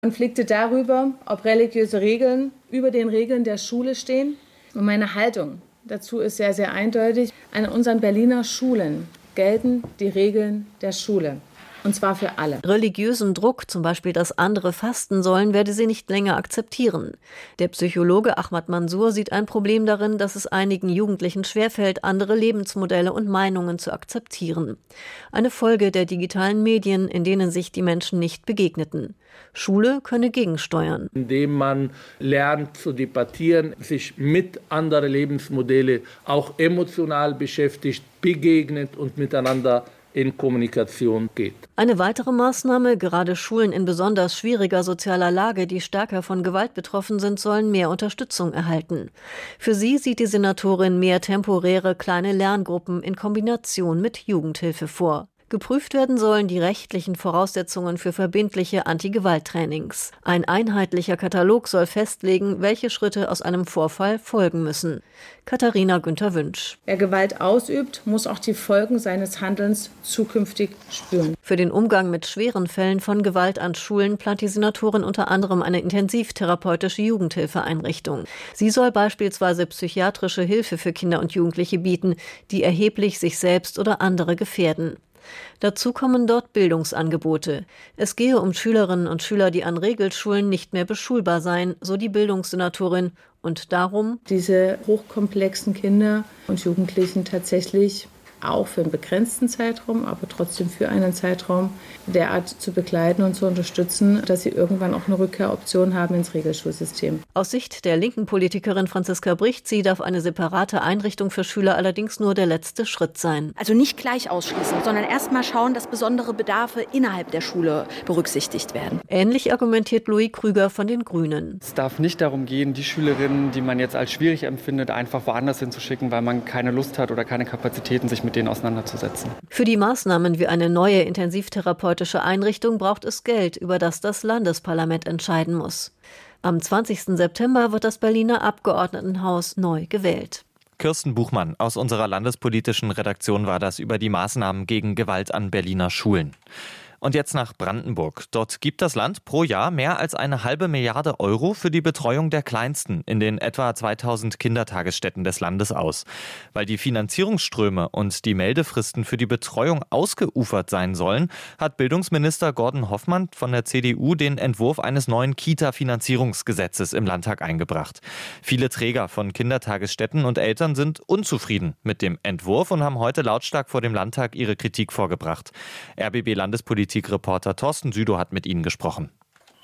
Konflikte darüber, ob religiöse Regeln über den Regeln der Schule stehen. Und meine Haltung dazu ist sehr, sehr eindeutig. An unseren Berliner Schulen gelten die Regeln der Schule. Und zwar für alle. Religiösen Druck, zum Beispiel, dass andere fasten sollen, werde sie nicht länger akzeptieren. Der Psychologe Ahmad Mansour sieht ein Problem darin, dass es einigen Jugendlichen schwerfällt, andere Lebensmodelle und Meinungen zu akzeptieren. Eine Folge der digitalen Medien, in denen sich die Menschen nicht begegneten. Schule könne gegensteuern. Indem man lernt zu debattieren, sich mit anderen Lebensmodellen auch emotional beschäftigt, begegnet und miteinander in Kommunikation geht. Eine weitere Maßnahme: gerade Schulen in besonders schwieriger sozialer Lage, die stärker von Gewalt betroffen sind, sollen mehr Unterstützung erhalten. Für sie sieht die Senatorin mehr temporäre kleine Lerngruppen in Kombination mit Jugendhilfe vor. Geprüft werden sollen die rechtlichen Voraussetzungen für verbindliche Anti-Gewalt-Trainings. Ein einheitlicher Katalog soll festlegen, welche Schritte aus einem Vorfall folgen müssen. Katharina Günther-Wünsch. Wer Gewalt ausübt, muss auch die Folgen seines Handelns zukünftig spüren. Für den Umgang mit schweren Fällen von Gewalt an Schulen plant die Senatorin unter anderem eine intensivtherapeutische Jugendhilfeeinrichtung. Sie soll beispielsweise psychiatrische Hilfe für Kinder und Jugendliche bieten, die erheblich sich selbst oder andere gefährden. Dazu kommen dort Bildungsangebote. Es gehe um Schülerinnen und Schüler, die an Regelschulen nicht mehr beschulbar seien, so die Bildungssenatorin, und darum, diese hochkomplexen Kinder und Jugendlichen tatsächlich auch für einen begrenzten Zeitraum, aber trotzdem für einen Zeitraum derart zu begleiten und zu unterstützen, dass sie irgendwann auch eine Rückkehroption haben ins Regelschulsystem. Aus Sicht der linken Politikerin Franziska Brichtzi darf eine separate Einrichtung für Schüler allerdings nur der letzte Schritt sein. Also nicht gleich ausschließen, sondern erst mal schauen, dass besondere Bedarfe innerhalb der Schule berücksichtigt werden. Ähnlich argumentiert Louis Krüger von den Grünen. Es darf nicht darum gehen, die Schülerinnen, die man jetzt als schwierig empfindet, einfach woanders hinzuschicken, weil man keine Lust hat oder keine Kapazitäten, sich mit denen auseinanderzusetzen. Für die Maßnahmen wie eine neue intensivtherapeutische Einrichtung braucht es Geld, über das das Landesparlament entscheiden muss. Am 20. September wird das Berliner Abgeordnetenhaus neu gewählt. Kirsten Buchmann aus unserer landespolitischen Redaktion war das über die Maßnahmen gegen Gewalt an Berliner Schulen. Und jetzt nach Brandenburg. Dort gibt das Land pro Jahr mehr als 1,5 Milliarde Euro für die Betreuung der Kleinsten in den etwa 2000 Kindertagesstätten des Landes aus. Weil die Finanzierungsströme und die Meldefristen für die Betreuung ausgeufert sein sollen, hat Bildungsminister Gordon Hoffmann von der CDU den Entwurf eines neuen Kita-Finanzierungsgesetzes im Landtag eingebracht. Viele Träger von Kindertagesstätten und Eltern sind unzufrieden mit dem Entwurf und haben heute lautstark vor dem Landtag ihre Kritik vorgebracht. RBB-Landespolitik Reporter Thorsten Südow hat mit ihnen gesprochen.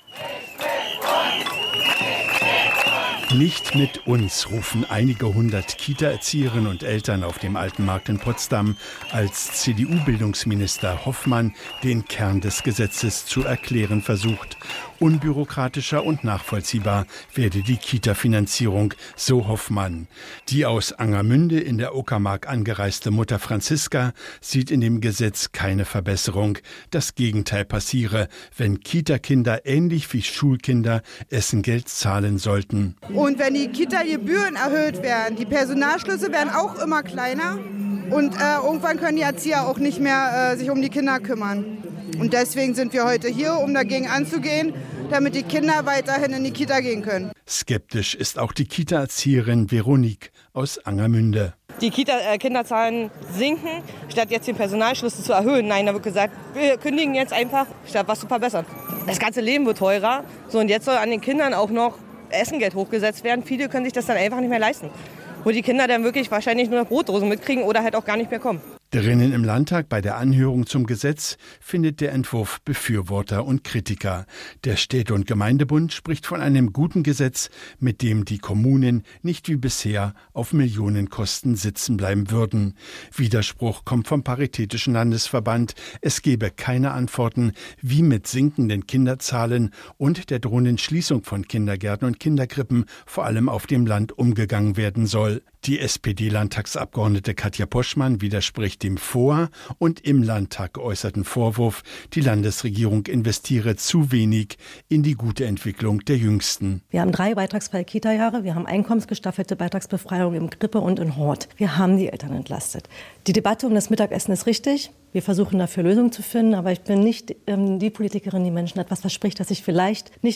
Nicht mit uns, rufen einige hundert Kita-Erzieherinnen und Eltern auf dem Alten Markt in Potsdam, als CDU-Bildungsminister Hoffmann den Kern des Gesetzes zu erklären versucht. Unbürokratischer und nachvollziehbar werde die Kita-Finanzierung, so Hoffmann. Die aus Angermünde in der Uckermark angereiste Mutter Franziska sieht in dem Gesetz keine Verbesserung. Das Gegenteil passiere, wenn Kita-Kinder ähnlich wie Schulkinder Essengeld zahlen sollten. Und wenn die Kita-Gebühren erhöht werden, die Personalschlüsse werden auch immer kleiner und irgendwann können die Erzieher auch nicht mehr sich um die Kinder kümmern. Und deswegen sind wir heute hier, um dagegen anzugehen, damit die Kinder weiterhin in die Kita gehen können. Skeptisch ist auch die Kita-Erzieherin Veronique aus Angermünde. Die Kinderzahlen sinken, statt jetzt den Personalschlüssel zu erhöhen. Nein, da wird gesagt, wir kündigen jetzt einfach, statt was zu verbessern. Das ganze Leben wird teurer. So, und jetzt soll an den Kindern auch noch Essengeld hochgesetzt werden. Viele können sich das dann einfach nicht mehr leisten. Wo die Kinder dann wirklich wahrscheinlich nur noch Brotdosen mitkriegen oder halt auch gar nicht mehr kommen. Drinnen im Landtag bei der Anhörung zum Gesetz findet der Entwurf Befürworter und Kritiker. Der Städte- und Gemeindebund spricht von einem guten Gesetz, mit dem die Kommunen nicht wie bisher auf Millionenkosten sitzen bleiben würden. Widerspruch kommt vom Paritätischen Landesverband. Es gebe keine Antworten, wie mit sinkenden Kinderzahlen und der drohenden Schließung von Kindergärten und Kinderkrippen vor allem auf dem Land umgegangen werden soll. Die SPD-Landtagsabgeordnete Katja Poschmann widerspricht dem vor und im Landtag geäußerten Vorwurf, die Landesregierung investiere zu wenig in die gute Entwicklung der Jüngsten. Wir haben 3 beitragsfreie Kita-Jahre, wir haben einkommensgestaffelte Beitragsbefreiung im Krippe und in Hort. Wir haben die Eltern entlastet. Die Debatte um das Mittagessen ist richtig. Wir versuchen dafür Lösungen zu finden, aber ich bin nicht die Politikerin, die Menschen etwas verspricht, das ich vielleicht nicht